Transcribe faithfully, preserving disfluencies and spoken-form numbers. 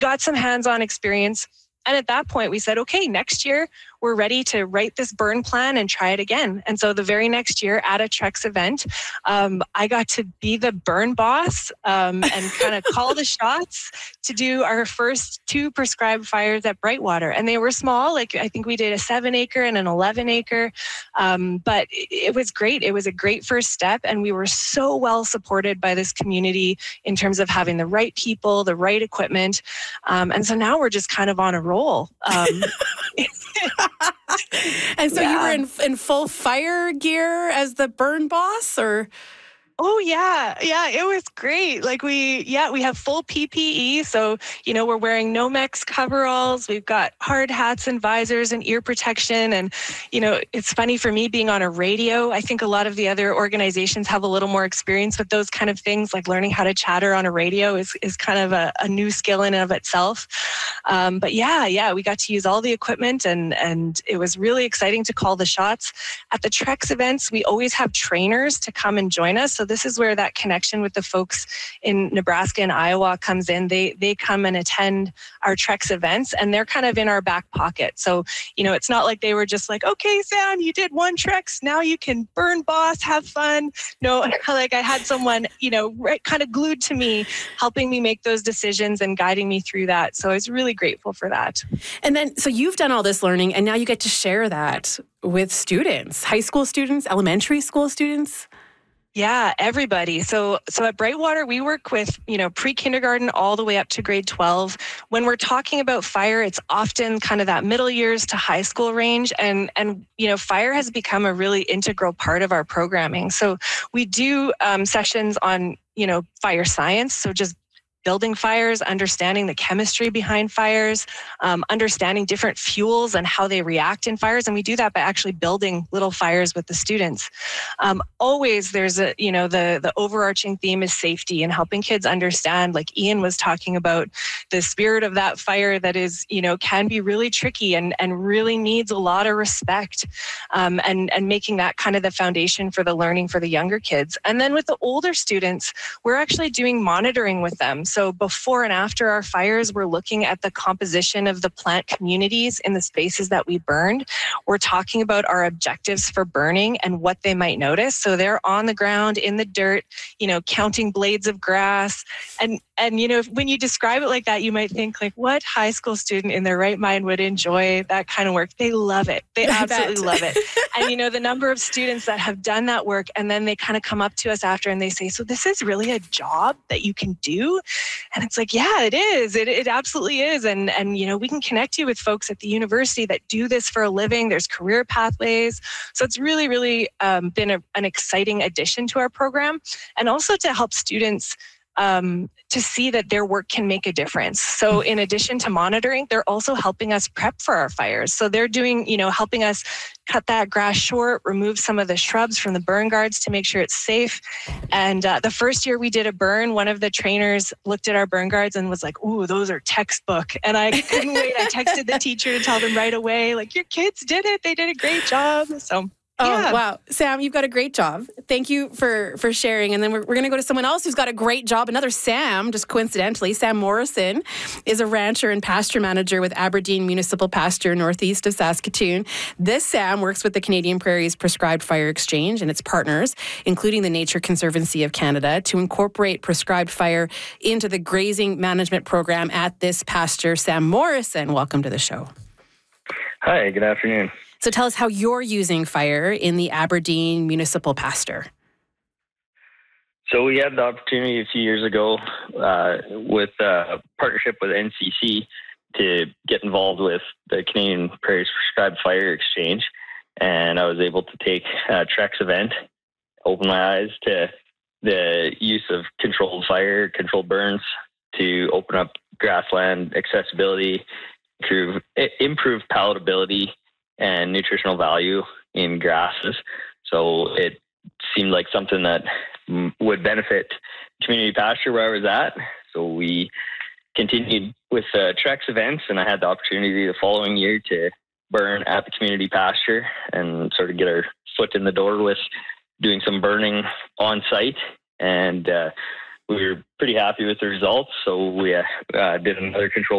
got some hands-on experience. And at that point, we said, okay, next year, we're ready to write this burn plan and try it again. And so the very next year at a Trex event, um, I got to be the burn boss um, and kind of call the shots to do our first two prescribed fires at Brightwater. And they were small, like I think we did a seven acre and an eleven acre, um, but it, it was great. It was a great first step. And we were so well supported by this community in terms of having the right people, the right equipment. Um, and so now we're just kind of on a roll. Um, And so yeah. you were in in full fire gear as the burn boss, or? Oh, yeah. Yeah, it was great. Like we, yeah, we have full P P E. So, you know, we're wearing Nomex coveralls. We've got hard hats and visors and ear protection. And, you know, it's funny for me being on a radio. I think a lot of the other organizations have a little more experience with those kind of things, like learning how to chatter on a radio is, is kind of a, a new skill in and of itself. Um, but yeah, yeah, we got to use all the equipment and, and it was really exciting to call the shots. At the Trex events, we always have trainers to come and join us. So this is where that connection with the folks in Nebraska and Iowa comes in. They they come and attend our Trex events and they're kind of in our back pocket. So, you know, it's not like they were just like, okay, Sam, you did one Trex, now you can burn boss, have fun. No, like I had someone, you know, right, kind of glued to me, helping me make those decisions and guiding me through that. So I was really grateful for that. And then, so you've done all this learning and now you get to share that with students, high school students, elementary school students. Yeah, everybody. So so at Brightwater, we work with, you know, pre-kindergarten all the way up to grade twelve. When we're talking about fire, it's often kind of that middle years to high school range. And, and you know, fire has become a really integral part of our programming. So we do um, sessions on, you know, fire science. So just building fires, understanding the chemistry behind fires, um, understanding different fuels and how they react in fires. And we do that by actually building little fires with the students. Um, always there's a, you know, the, the overarching theme is safety and helping kids understand, like Ian was talking about, the spirit of that fire that is, you know, can be really tricky and, and really needs a lot of respect, um, and, and making that kind of the foundation for the learning for the younger kids. And then with the older students, we're actually doing monitoring with them. So before and after our fires, we're looking at the composition of the plant communities in the spaces that we burned. We're talking about our objectives for burning and what they might notice. So they're on the ground, in the dirt, you know, counting blades of grass. And, and you know, when you describe it like that, you might think like, what high school student in their right mind would enjoy that kind of work? They love it. They absolutely love it. And, you know, the number of students that have done that work and then they kind of come up to us after and they say, so this is really a job that you can do? And it's like, yeah, it is. It it absolutely is. And, and, you know, we can connect you with folks at the university that do this for a living. There's career pathways. So it's really, really um, been a, an exciting addition to our program. And also to help students um, to see that their work can make a difference. So in addition to monitoring, they're also helping us prep for our fires. So they're doing, you know, helping us cut that grass short, remove some of the shrubs from the burn guards to make sure it's safe. And uh, the first year we did a burn, one of the trainers looked at our burn guards and was like, ooh, those are textbook. And I couldn't wait. I texted the teacher to tell them right away, like, your kids did it. They did a great job. So Oh, wow. Sam, you've got a great job. Thank you for, for sharing. And then we're, we're going to go to someone else who's got a great job. Another Sam, just coincidentally. Sam Morrison is a rancher and pasture manager with Aberdeen Municipal Pasture, northeast of Saskatoon. This Sam works with the Canadian Prairies Prescribed Fire Exchange and its partners, including the Nature Conservancy of Canada, to incorporate prescribed fire into the grazing management program at this pasture. Sam Morrison, welcome to the show. Hi, good afternoon. So tell us how you're using fire in the Aberdeen Municipal Pasture. So we had the opportunity a few years ago uh, with a partnership with N C C to get involved with the Canadian Prairies Prescribed Fire Exchange. And I was able to take a Trex event, open my eyes to the use of controlled fire, controlled burns to open up grassland accessibility, improve, improve palatability and nutritional value in grasses. So it seemed like something that would benefit community pasture where I was at. So we continued with uh, Trex events, and I had the opportunity the following year to burn at the community pasture and sort of get our foot in the door with doing some burning on site. And uh, we were pretty happy with the results. So we uh, uh, did another control